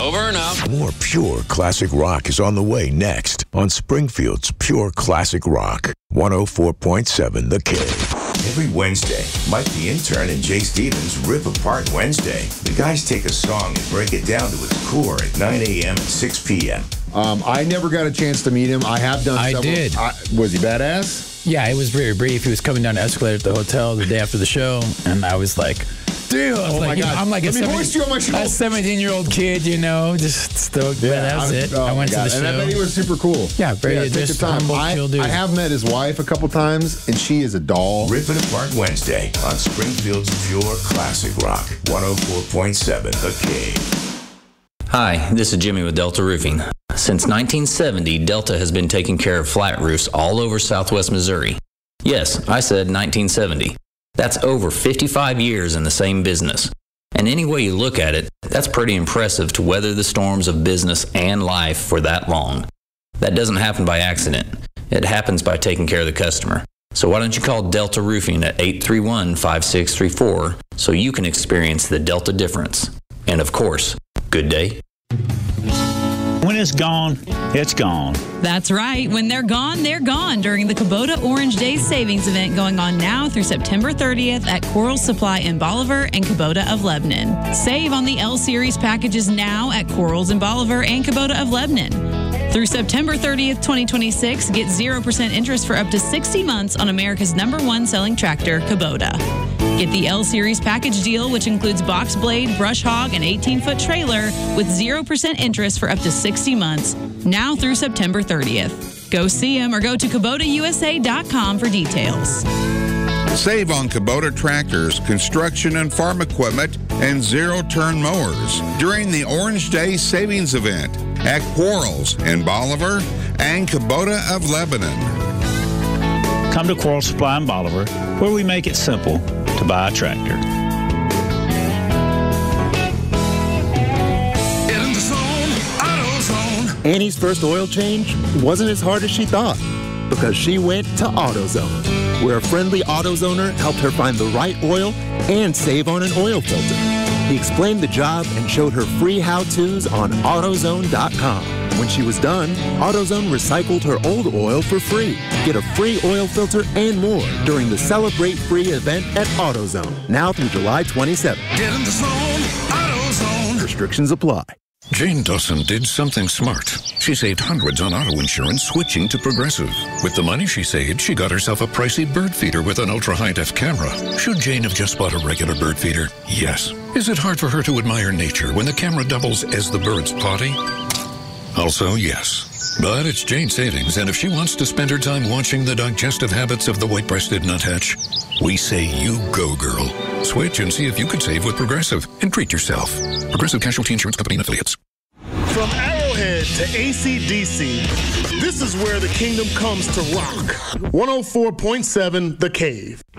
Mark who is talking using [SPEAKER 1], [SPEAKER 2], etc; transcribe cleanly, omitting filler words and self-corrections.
[SPEAKER 1] Over and out.
[SPEAKER 2] More pure classic rock is on the way next on Springfield's Pure Classic Rock. 104.7 The Cave.
[SPEAKER 3] Every Wednesday, Mike the Intern and Jay Stevens rip apart Wednesday. The guys take a song and break it down to its core at 9 a.m. and 6 p.m.
[SPEAKER 4] I never got a chance to meet him. I have done several.
[SPEAKER 5] I did.
[SPEAKER 4] Was he badass?
[SPEAKER 5] Yeah, it was very brief. He was coming down the escalator at the hotel the day after the show, and I was like, dude,
[SPEAKER 4] my God.
[SPEAKER 5] I'm like a 17-year-old kid, just stoked. Yeah, that was it. I went to the show.
[SPEAKER 4] And I bet he was super cool.
[SPEAKER 5] Yeah, very
[SPEAKER 4] just humble, chill dude. I have met his wife a couple times, and she is a doll.
[SPEAKER 3] Rip It Apart Wednesday on Springfield's Pure Classic Rock. 104.7 The Cave.
[SPEAKER 6] Hi, this is Jimmy with Delta Roofing. Since 1970, Delta has been taking care of flat roofs all over southwest Missouri. Yes, I said 1970. That's over 55 years in the same business. And any way you look at it, that's pretty impressive to weather the storms of business and life for that long. That doesn't happen by accident. It happens by taking care of the customer. So why don't you call Delta Roofing at 831-5634 so you can experience the Delta difference. And of course, good day.
[SPEAKER 7] When it's gone, it's gone.
[SPEAKER 8] That's right. When they're gone during the Kubota Orange Days Savings Event going on now through September 30th at Coral Supply in Bolivar and Kubota of Lebanon. Save on the L-Series packages now at Corals in Bolivar and Kubota of Lebanon. Through September 30th, 2026, get 0% interest for up to 60 months on America's #1 selling tractor, Kubota. Get the L-Series package deal, which includes box blade, brush hog, and 18-foot trailer with 0% interest for up to 60 months, now through September 30th. Go see them or go to KubotaUSA.com for details.
[SPEAKER 9] Save on Kubota tractors, construction and farm equipment, and zero-turn mowers during the Orange Day Savings Event at Quarles in Bolivar and Kubota of Lebanon.
[SPEAKER 7] Come to Coral Supply in Bolivar, where we make it simple to buy a tractor.
[SPEAKER 10] Annie's first oil change wasn't as hard as she thought because she went to AutoZone, where a friendly AutoZoner helped her find the right oil and save on an oil filter. He explained the job and showed her free how-tos on AutoZone.com. When she was done, AutoZone recycled her old oil for free. Get a free oil filter and more during the Celebrate Free event at AutoZone, now through July 27th.
[SPEAKER 11] Get in the zone, AutoZone.
[SPEAKER 10] Restrictions apply.
[SPEAKER 12] Jane Dawson did something smart. She saved hundreds on auto insurance switching to Progressive. With the money she saved, she got herself a pricey bird feeder with an ultra-high-def camera. Should Jane have just bought a regular bird feeder? Yes. Is it hard for her to admire nature when the camera doubles as the bird's potty? Also, yes. But it's Jane's savings, and if she wants to spend her time watching the digestive habits of the white-breasted nuthatch, we say you go, girl. Switch and see if you could save with Progressive and treat yourself. Progressive Casualty Insurance Company and Affiliates.
[SPEAKER 13] From Arrowhead to AC/DC, this is where the kingdom comes to rock. 104.7 The Cave.